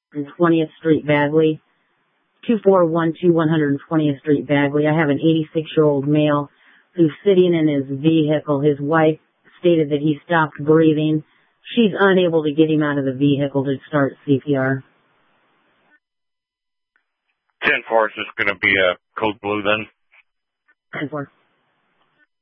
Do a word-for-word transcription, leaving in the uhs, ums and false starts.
twentieth Street, Bagley. two four one two, one hundred twentieth Street, Bagley. I have an eighty-six-year-old male who's sitting in his vehicle. His wife stated that he stopped breathing. She's unable to get him out of the vehicle to start C P R. ten four, is this going to be a code blue then? ten four.